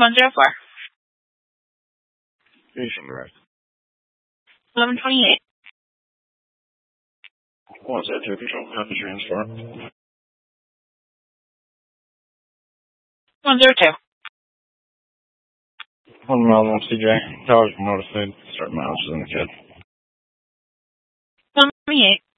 104. Station direct. 1128. What's that, to control? How to transfer? 102. 1 mile on CJ. Towers from North Side. Start miles in the kid. 128.